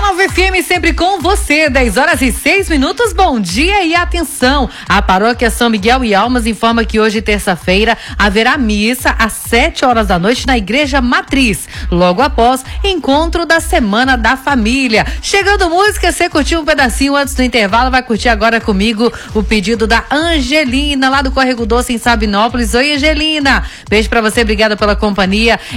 Nova FM sempre com você, 10h06. Bom dia e atenção. A paróquia São Miguel e Almas informa que hoje, terça-feira, haverá missa às 7h da noite na Igreja Matriz. Logo após, encontro da Semana da Família. Chegando música, você curtiu um pedacinho antes do intervalo, vai curtir agora comigo o pedido da Angelina, lá do Córrego Doce em Sabinópolis. Oi, Angelina. Beijo pra você, obrigada pela companhia.